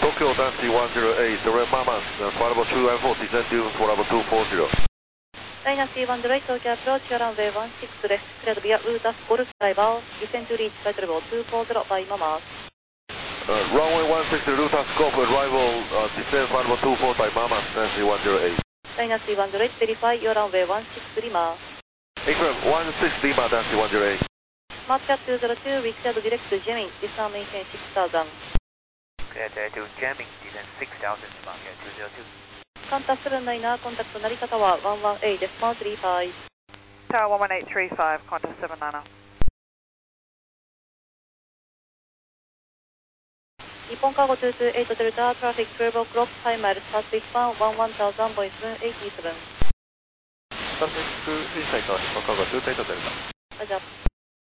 Tokyo Taxi 108, direct Mamas, Flight 214, descend due for level 240. ダイナシー108 Tokyo approach your runway 16 です。Cleared via Utas Golf Driver, descend to reach flight level 240 by Mamas. Runway 16, Lutas Golf, arrival, descend flight level 240 by Mamas, Taxi 108. ダイナシー108 verify your runway 16 Lima. Equipment 16 Lima, Taxi 108. Market 202, we cleared direct to jamming, destination 6000. Cleared to jamming, descend 6000, Market 202. カンタ799、コンタクトなり方は118です。135。 Tower 11835, contact 799. 日本カーゴ228デルタ、トラフィック12 o'clock, 5 miles, past 1 11,000, voice 87. Traffic Insight 日本カーゴ228デルタ。 じゃあ。